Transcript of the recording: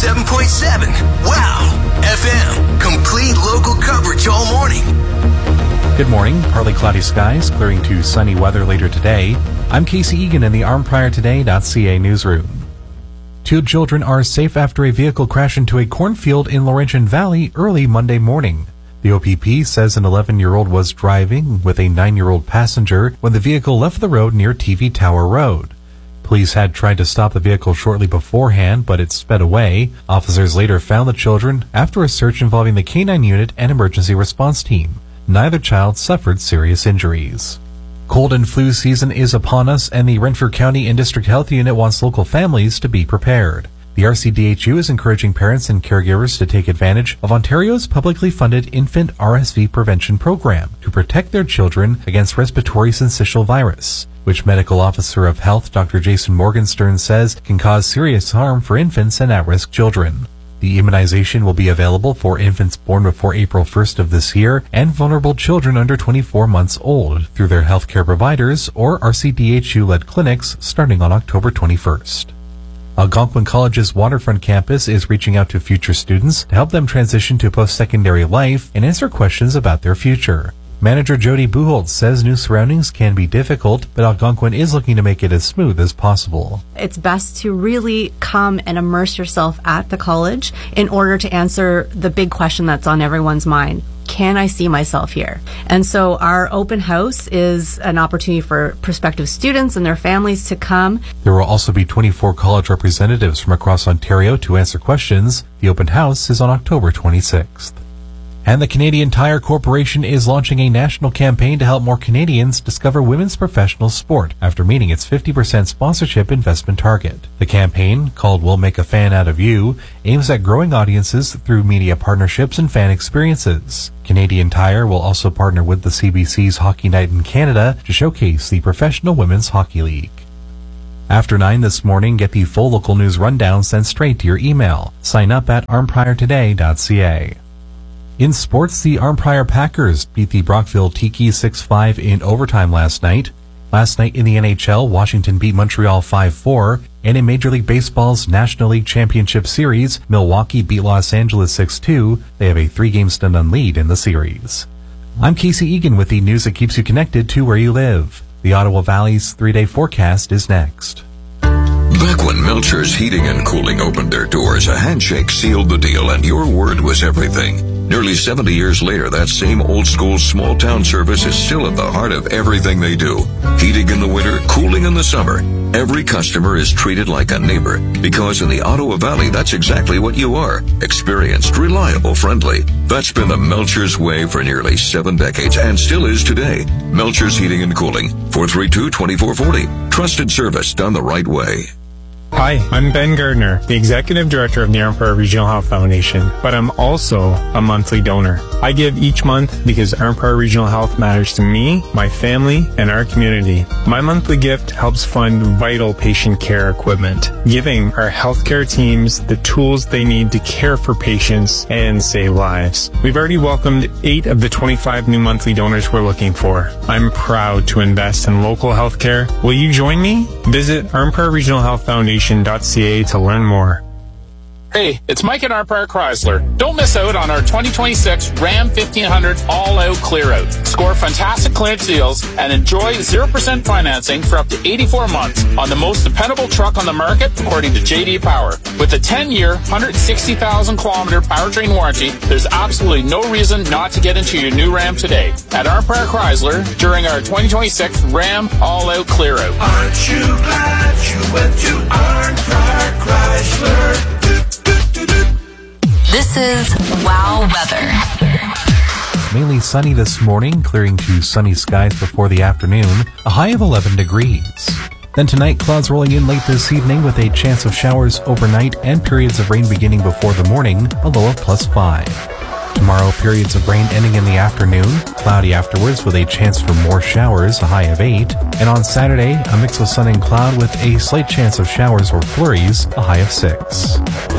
107.7. Wow. FM. Complete local coverage all morning. Good morning. Partly cloudy skies, clearing to sunny weather later today. I'm Casey Egan in the ArmPriorToday.ca newsroom. 2 children are safe after a vehicle crashed into a cornfield in Laurentian Valley early Monday morning. The OPP says an 11-year-old was driving with a 9-year-old passenger when the vehicle left the road near TV Tower Road. Police had tried to stop the vehicle shortly beforehand, but it sped away. Officers later found the children after a search involving the K-9 unit and emergency response team. Neither child suffered serious injuries. Cold and flu season is upon us, and the Renfrew County and District Health Unit wants local families to be prepared. The RCDHU is encouraging parents and caregivers to take advantage of Ontario's publicly funded infant RSV prevention program to protect their children against respiratory syncytial virus, which Medical Officer of Health Dr. Jason Morgenstern says can cause serious harm for infants and at-risk children. The immunization will be available for infants born before April 1st of this year and vulnerable children under 24 months old through their healthcare providers or RCDHU-led clinics starting on October 21st. Algonquin College's waterfront campus is reaching out to future students to help them transition to post-secondary life and answer questions about their future. Manager Jody Buchholz says new surroundings can be difficult, but Algonquin is looking to make it as smooth as possible. It's best to really come and immerse yourself at the college in order to answer the big question that's on everyone's mind. Can I see myself here? And so our open house is an opportunity for prospective students and their families to come. There will also be 24 college representatives from across Ontario to answer questions. The open house is on October 26th. And the Canadian Tire Corporation is launching a national campaign to help more Canadians discover women's professional sport after meeting its 50% sponsorship investment target. The campaign, called We'll Make a Fan Out of You, aims at growing audiences through media partnerships and fan experiences. Canadian Tire will also partner with the CBC's Hockey Night in Canada to showcase the Professional Women's Hockey League. After 9 this morning, get the full local news rundown sent straight to your email. Sign up at armpriortoday.ca. In sports, the Armprior Packers beat the Brockville Tiki 6-5 in overtime last night. Last night in the NHL, Washington beat Montreal 5-4, and in Major League Baseball's National League Championship Series, Milwaukee beat Los Angeles 6-2. They have a 3-game stun-on lead in the series. I'm Casey Egan with the news that keeps you connected to where you live. The Ottawa Valley's 3-day forecast is next. Back when Melcher's Heating and Cooling opened their doors, a handshake sealed the deal and your word was everything. Nearly 70 years later, that same old-school small-town service is still at the heart of everything they do. Heating in the winter, cooling in the summer. Every customer is treated like a neighbor because in the Ottawa Valley, that's exactly what you are. Experienced, reliable, friendly. That's been the Melcher's way for nearly 7 decades and still is today. Melcher's Heating and Cooling, 432-2440. Trusted service done the right way. Hi, I'm Ben Gardner, the Executive Director of the Armprior Regional Health Foundation, but I'm also a monthly donor. I give each month because Armprior Regional Health matters to me, my family, and our community. My monthly gift helps fund vital patient care equipment, giving our healthcare teams the tools they need to care for patients and save lives. We've already welcomed 8 of the 25 new monthly donors we're looking for. I'm proud to invest in local healthcare. Will you join me? Visit Armprior Regional Health Foundation.ca to learn more. Hey, it's Mike at Armprior Chrysler. Don't miss out on our 2026 Ram 1500 all-out clear-out. Score fantastic clearance deals and enjoy 0% financing for up to 84 months on the most dependable truck on the market, according to J.D. Power. With a 10-year, 160,000-kilometer powertrain warranty, there's absolutely no reason not to get into your new Ram today. At Armprior Chrysler, during our 2026 Ram all-out clear-out. Aren't you glad you went to Armprior Chrysler? This is Wow Weather. Mainly sunny this morning, clearing to sunny skies before the afternoon, a high of 11 degrees. Then tonight, clouds rolling in late this evening with a chance of showers overnight and periods of rain beginning before the morning, a low of +5. Tomorrow, periods of rain ending in the afternoon, cloudy afterwards with a chance for more showers, a high of 8. And on Saturday, a mix of sun and cloud with a slight chance of showers or flurries, a high of 6.